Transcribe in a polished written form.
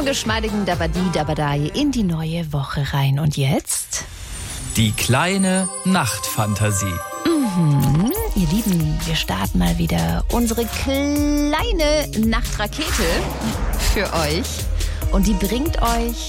geschmeidigen Dabadi Dabadai in die neue Woche rein. Und jetzt? Die kleine Nachtfantasie. Ihr Lieben, wir starten mal wieder unsere kleine Nachtrakete für euch. Und die bringt euch